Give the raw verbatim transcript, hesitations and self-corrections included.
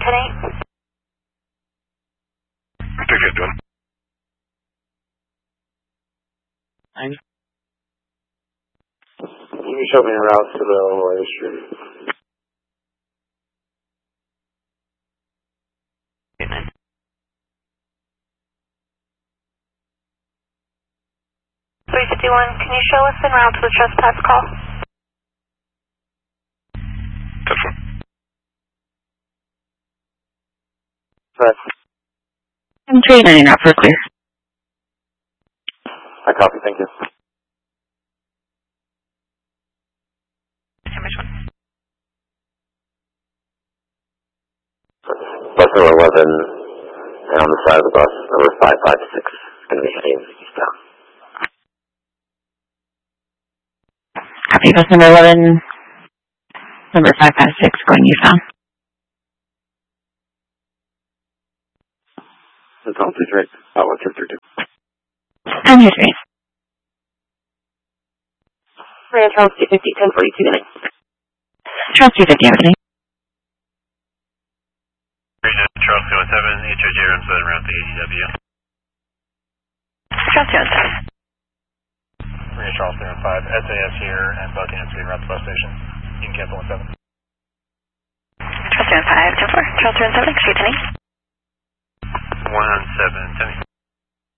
ten eight. Ticket done. Nine. Can you show me a route to the Illinois Street? three fifty-one, can you show us en route to the trespass call? ten four. Press. I'm three ninety out for clear. I copy, thank you. Bus number eleven, and on the side of the bus, number five five six, is going to be heading eastbound. Copy, bus number eleven, number five five six, going eastbound. That's all, please, right? Oh, one two three two. I'm here, three. Maria Charles two fifty, ten forty-two minutes. Charles two fifty, everything. Charles two one seven, H O J runs southern route to A C W. Charles two one seven. Maria Charles three one five, S A S here, and Buckingham Street route to bus station. You can cancel one seven. Charles two one five, ten four. Charles two one seven, Street ten eight. one seven, ten